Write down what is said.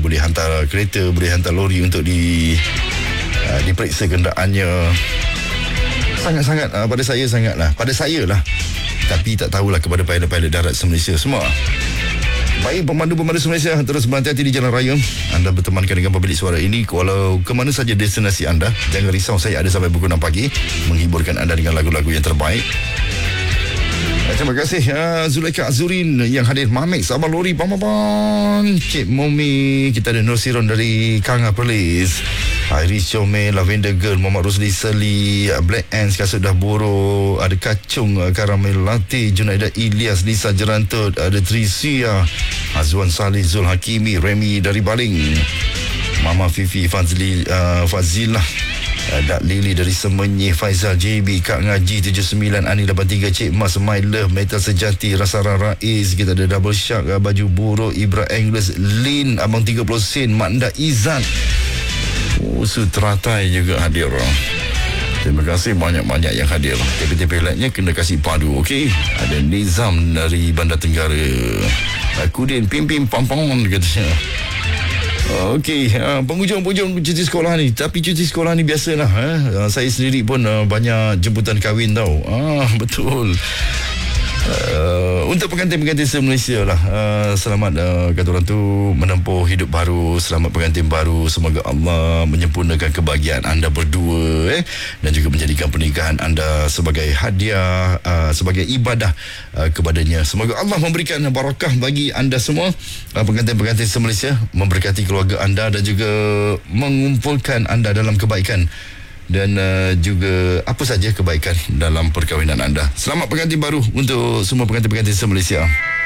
boleh hantar kereta, boleh hantar lori untuk diperiksa kenderaannya. Sangat-sangat pada saya lah, tapi tak tahulah kepada pilot-pilot darat se-Malaysia semua. Baik, pemandu-pemandu se-Malaysia, terus berhati-hati di jalan raya. Anda bertemankan dengan pemilik suara ini. Walau ke mana saja destinasi anda, jangan risau, saya ada sampai pukul 6 pagi menghiburkan anda dengan lagu-lagu yang terbaik. Terima kasih Zulaika Azurin yang hadir. Mamek Sabah Lori Bambang, Cik Momi, kita ada Nur Siron dari Kanga Perlis, Iris Chome, Lavender Girl, Muhammad Rosli Seli, Black Ants, Kasut Dah Boro, ada Kacung, Karamel Latte, Junaida Ilyas, Lisa Jerantut, ada Trisia, Azwan Salih, Zul Hakimi, Remy dari Baling, Mama Fifi, Fazilah, Dak Lili dari Semenyih, Faizal JB, Kak Ngaji 79, Ani 83, Cik Mas, My Love, Metal Sejati, Rasara Rais, kita ada Double Shark, Baju Buruk, Ibra Anglers, Lin, Abang 30 Sen, Makda Izan, Suteratai juga hadir. Terima kasih banyak-banyak yang hadir. TP-TP lainnya kena kasih padu, okey? Ada Nizam dari Bandar Tenggara, Kudin Pim Pampang katanya. Okey, penghujung cuti sekolah ni. Tapi cuti sekolah ni biasalah. Saya sendiri pun banyak jemputan kahwin tau. Betul. Untuk pengantin-pengantin se-Malaysia lah, selamat kata orang tu menempuh hidup baru. Selamat pengantin baru. Semoga Allah menyempurnakan kebahagiaan anda berdua, dan juga menjadikan pernikahan anda sebagai hadiah, sebagai ibadah kepadanya. Semoga Allah memberikan barakah bagi anda semua, pengantin-pengantin se-Malaysia, memberkati keluarga anda dan juga mengumpulkan anda dalam kebaikan dan juga apa saja kebaikan dalam perkahwinan anda. Selamat pengantin baru untuk semua pengantin-pengantin se-Malaysia.